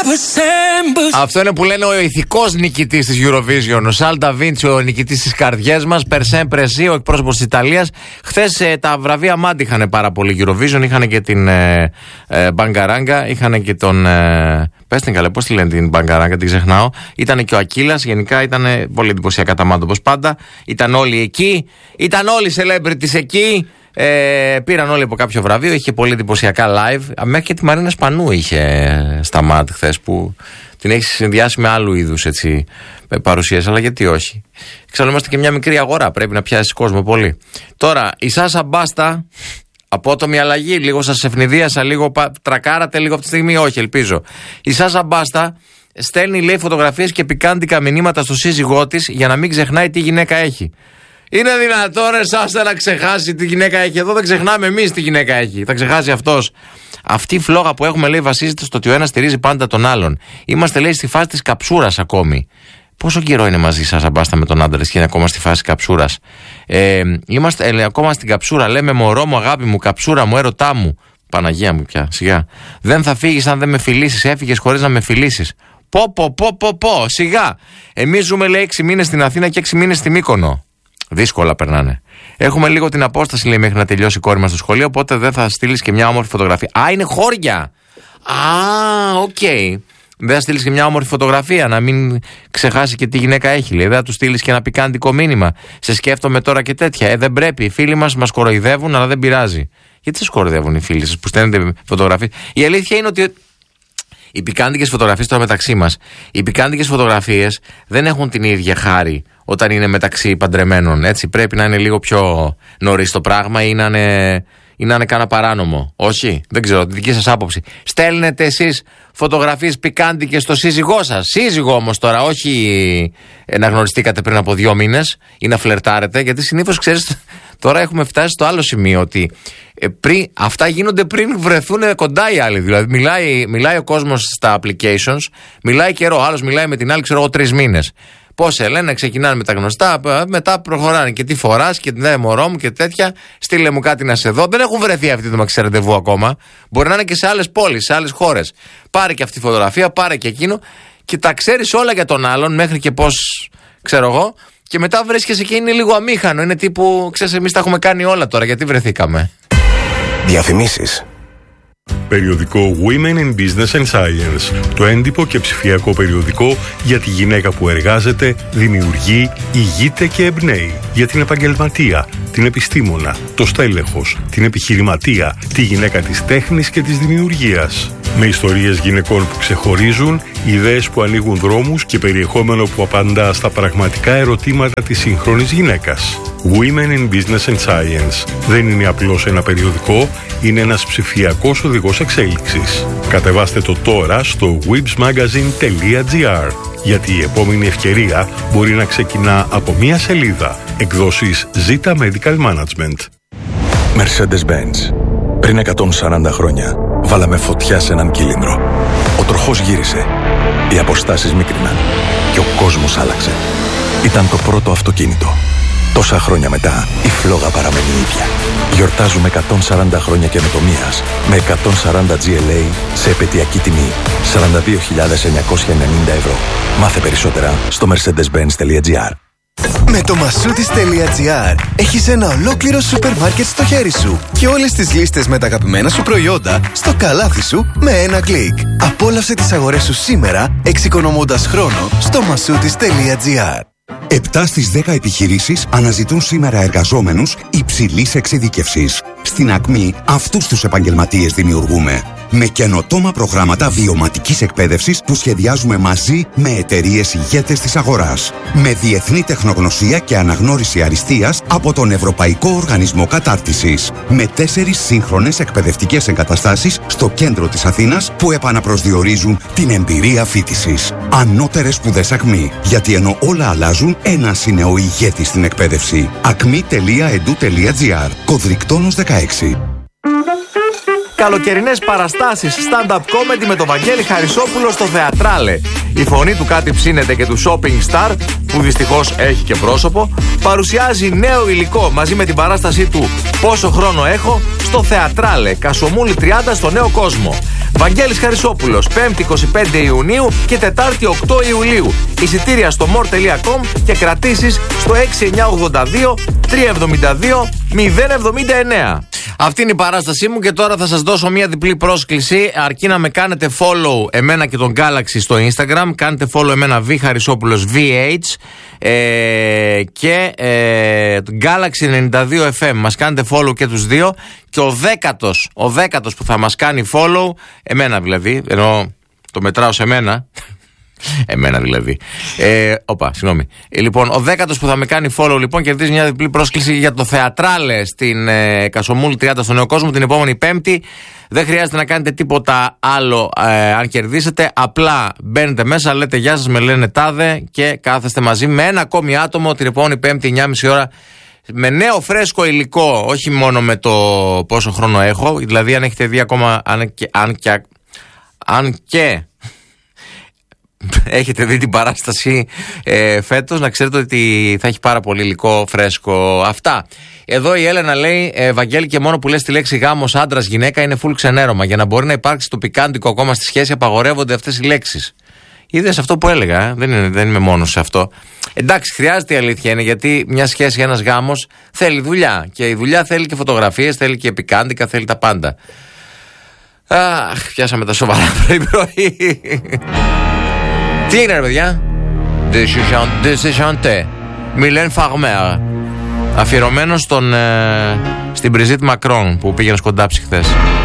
Αυτό είναι που λένε ο ηθικός νικητής της Eurovision, ο Σάλτα Βίντσι, ο νικητής στις καρδιές μας, Περσέν Πρεσί, ο εκπρόσωπος της Ιταλίας. Χθες τα βραβεία Μάντ είχαν πάρα πολύ Eurovision, είχαν και την Μπαγκαράγκα, είχαν και τον. Πες την καλέ, πώς τη λένε την Μπαγκαράγκα, την ξεχνάω. Ήταν και ο Ακίλας, γενικά ήταν πολύ εντυπωσιακά τα Μάντ όπως πάντα. Ήταν όλοι εκεί, ήταν όλοι οι celebrities εκεί. Πήραν όλοι από κάποιο βραβείο, είχε πολύ εντυπωσιακά live. Μέχρι και τη Μαρίνα Σπανού είχε στα ΜΑΤ χθες, που την έχει συνδυάσει με άλλου είδους παρουσίες. Αλλά γιατί όχι. Εξάλλου είμαστε και μια μικρή αγορά, πρέπει να πιάσει κόσμο πολύ. Τώρα, η Σάσα Μπάστα, απότομη αλλαγή, λίγο σας ευνηδίασα, λίγο τρακάρατε λίγο αυτή τη στιγμή, όχι, ελπίζω. Η Σάσα Μπάστα στέλνει, λέει, φωτογραφίες και πικάντικα μηνύματα στο σύζυγό της για να μην ξεχνάει τι γυναίκα έχει. Είναι δυνατόν Σάσα να ξεχάσει τι γυναίκα έχει? Εδώ δεν ξεχνάμε εμείς τι γυναίκα έχει. Θα ξεχάσει αυτός? Αυτή η φλόγα που έχουμε, λέει, βασίζεται στο ότι ο ένας στηρίζει πάντα τον άλλον. Είμαστε, λέει, στη φάση της καψούρας ακόμη. Πόσο καιρό είναι μαζί σας, Μπάστα, με τον άντρα της και είναι ακόμα στη φάση καψούρας? Είμαστε ακόμα στην καψούρα. Λέμε μωρό μου, αγάπη μου, καψούρα μου, έρωτά μου. Παναγία μου πια, σιγά. Δεν θα φύγεις αν δεν με φιλήσεις. Έφυγες χωρίς να με φιλήσεις. Πω, σιγά. Εμείς ζούμε, λέει, 6 μήνες στην Αθήνα και 6 μήνες στη Μύκονο. Δύσκολα περνάνε. Έχουμε λίγο την απόσταση, λέει, μέχρι να τελειώσει η κόρη μας στο σχολείο, οπότε δεν θα στείλεις και μια όμορφη φωτογραφία. Α, είναι χώρια! Οκ. Δεν θα στείλεις και μια όμορφη φωτογραφία, να μην ξεχάσει και τι γυναίκα έχει, λέει. Δεν θα του στείλεις και ένα πικάντικο μήνυμα. Σε σκέφτομαι τώρα και τέτοια. Δεν πρέπει. Οι φίλοι μας κοροϊδεύουν, αλλά δεν πειράζει. Γιατί σας κοροϊδεύουν οι φίλοι σας που στέλνετε φωτογραφίες? Η αλήθεια είναι ότι οι πικάντικες φωτογραφίες, τώρα μεταξύ μας, οι πικάντικες φωτογραφίες δεν έχουν την ίδια χάρη όταν είναι μεταξύ παντρεμένων. Έτσι, πρέπει να είναι λίγο πιο νωρίς το πράγμα ή να είναι κάνα παράνομο. Όχι, δεν ξέρω, τη δική σας άποψη. Στέλνετε εσείς φωτογραφίες πικάντικες στο σύζυγό σας? Σύζυγο όμως τώρα, όχι να γνωριστήκατε πριν από 2 μήνες ή να φλερτάρετε, γιατί συνήθως, ξέρεις, τώρα έχουμε φτάσει στο άλλο σημείο ότι αυτά γίνονται πριν βρεθούν κοντά οι άλλοι. Δηλαδή, μιλάει ο κόσμος στα applications, μιλάει καιρό. Άλλος μιλάει με την άλλη, ξέρω εγώ, 3 μήνες. Πώς λένε, ξεκινάνε με τα γνωστά, μετά προχωράνε. Και τι φοράς, και την μωρό μου και τέτοια. Στείλε μου κάτι να σε δω. Δεν έχουν βρεθεί αυτοί το μαξι ραντεβού ακόμα. Μπορεί να είναι και σε άλλες πόλεις, σε άλλες χώρες. Πάρε και αυτή τη φωτογραφία, πάρε και εκείνο. Και τα ξέρεις όλα για τον άλλον, μέχρι και πώς, ξέρω εγώ. Και μετά βρίσκεσαι και είναι λίγο αμήχανο. Είναι τύπου, ξέρεις, εμείς τα έχουμε κάνει όλα τώρα. Γιατί βρεθήκαμε? Διαφημίσεις. Περιοδικό Women in Business and Science. Το έντυπο και ψηφιακό περιοδικό για τη γυναίκα που εργάζεται, δημιουργεί, ηγείται και εμπνέει. Για την επαγγελματία, την επιστήμονα, το στέλεχος, την επιχειρηματία, τη γυναίκα της τέχνης και της δημιουργίας. Με ιστορίες γυναικών που ξεχωρίζουν, ιδέες που ανοίγουν δρόμους και περιεχόμενο που απαντά στα πραγματικά ερωτήματα της σύγχρονης γυναίκας. Women in Business and Science. Δεν είναι απλώς ένα περιοδικό, είναι ένας ψηφιακός οδηγός εξέλιξης. Κατεβάστε το τώρα στο websmagazine.gr, γιατί η επόμενη ευκαιρία μπορεί να ξεκινά από μία σελίδα. Εκδόσεις Zeta Medical Management. Mercedes-Benz. Πριν 140 χρόνια βάλαμε φωτιά σε έναν κύλινδρο. Ο τροχός γύρισε. Οι αποστάσεις μίκριναν. Και ο κόσμος άλλαξε. Ήταν το πρώτο αυτοκίνητο. Τόσα χρόνια μετά, η φλόγα παραμένει ίδια. Γιορτάζουμε 140 χρόνια καινοτομίας με 140 GLA σε επαιτειακή τιμή 42.990 ευρώ. Μάθε περισσότερα στο mercedes-benz.gr. Με το Masoutis.gr έχεις ένα ολόκληρο σούπερ μάρκετ στο χέρι σου και όλες τις λίστες με τα αγαπημένα σου προϊόντα στο καλάθι σου με ένα κλικ. Απόλαυσε τις αγορές σου σήμερα, εξοικονομώντας χρόνο στο Masoutis.gr. 7 στις 10 επιχειρήσεις αναζητούν σήμερα εργαζόμενους υψηλής εξειδίκευσης. Στην Ακμή αυτούς τους επαγγελματίες δημιουργούμε. Με καινοτόμα προγράμματα βιωματικής εκπαίδευσης που σχεδιάζουμε μαζί με εταιρείες ηγέτες της αγοράς. Με διεθνή τεχνογνωσία και αναγνώριση αριστείας από τον Ευρωπαϊκό Οργανισμό Κατάρτισης. Με 4 σύγχρονες εκπαιδευτικές εγκαταστάσεις στο κέντρο της Αθήνας που επαναπροσδιορίζουν την εμπειρία φοιτησης. Ανώτερες σπουδές Ακμή. Γιατί ενώ όλα αλλάζουν, ένας είναι ο ηγέτης στην εκπαίδευση. acmi.edu.gr. Κωδρικτόνος 16. Καλοκαιρινές παραστάσεις stand-up comedy με τον Βαγγέλη Χαρισόπουλο στο Θεατράλε. Η φωνή του κάτι ψήνεται και του shopping star, που δυστυχώς έχει και πρόσωπο, παρουσιάζει νέο υλικό μαζί με την παράστασή του «Πόσο χρόνο έχω» στο Θεατράλε, Κασομούλη 30 στο Νέο Κόσμο. Βαγγέλης Χαρισόπουλος, 5η 25 Ιουνίου και Τετάρτη 8 Ιουλίου. Εισιτήρια στο more.com και κρατήσεις στο 6982 372 079. Αυτή είναι η παράστασή μου και τώρα θα σας δώσω μια διπλή πρόσκληση. Αρκεί να με κάνετε follow εμένα και τον Galaxy στο Instagram. Κάνετε follow εμένα V Χαρισόπουλος VH και Galaxy 92 FM. Μας κάνετε follow και τους δύο. Και ο δέκατος που θα μας κάνει follow, εμένα δηλαδή, ενώ το μετράω σε μένα. Εμένα δηλαδή. Συγγνώμη. Λοιπόν, ο δέκατος που θα με κάνει follow λοιπόν κερδίζει μια διπλή πρόσκληση για το Θεατράλε στην Κασομούλη 30 στο Νέο Κόσμο την επόμενη Πέμπτη. Δεν χρειάζεται να κάνετε τίποτα άλλο αν κερδίσετε. Απλά μπαίνετε μέσα, λέτε γεια σας, με λένε τάδε και κάθεστε μαζί με ένα ακόμη άτομο την επόμενη Πέμπτη 9.30 ώρα. Με νέο φρέσκο υλικό, όχι μόνο με το πόσο χρόνο έχω. Δηλαδή, αν έχετε δει ακόμα. Αν και έχετε δει την παράσταση φέτος, να ξέρετε ότι θα έχει πάρα πολύ υλικό φρέσκο. Αυτά. Εδώ η Έλενα λέει, Βαγγέλη, και μόνο που λες τη λέξη γάμος, άντρας, γυναίκα είναι full ξενέρωμα. Για να μπορεί να υπάρξει το πικάντικο ακόμα στη σχέση, απαγορεύονται αυτές οι λέξεις. Είδες αυτό που έλεγα, δεν είμαι μόνος σε αυτό. Εντάξει, χρειάζεται, η αλήθεια είναι, γιατί μια σχέση, ένας γάμος θέλει δουλειά. Και η δουλειά θέλει και φωτογραφίες, θέλει και πικάντικα, θέλει τα πάντα. Πιάσαμε τα σοβαρά πρωί. Τι έγινε, ρε παιδιά? De chanter. Mylène Farmer. Αφιερωμένο στην Μπριζίτ Μακρόν που πήγε να σκοντάψει χθες.